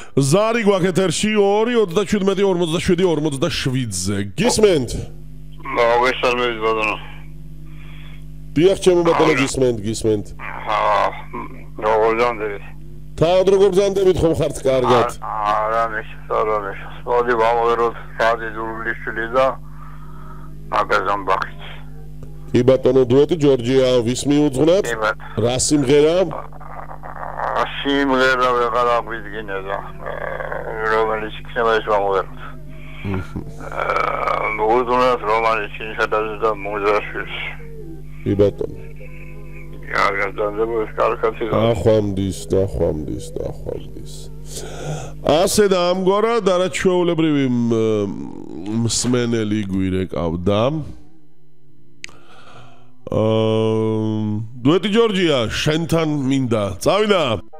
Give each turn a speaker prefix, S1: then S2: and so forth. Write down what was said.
S1: ზარი გვაქვს ეთერში 2-27-47-47-ზე. გისმენთ?
S2: მოგესალმებით ბატონო.
S1: დიახ, ჩემო ბატონო, გისმენთ.
S2: როგორ გამდებით?
S1: თავად როგორ გამდებით ხომ ხართ კარგად?
S2: არა, მოდი ვამღეროთ სადი დურგლიშვილი და მაგაზან ბახიც.
S1: კი ბატონო, დუეტი ჯორჯია, ვის მიუძღვნათ? რა სიმღერა?
S2: სიმღერა ვეღარ აღვიდგინე და რომელიც იქნება ეს ვამღეროთ. მოუძღვნათ რომანის ჩინშადაძე და მუზაშვილს. კი ბატონო. დახვამდის. ასე და ამგვარად არაჩვეულებრივი
S1: მსმენელი გვირეკავდა. დუეტი ჯორჯია, შენთან მინდა. წავიდა.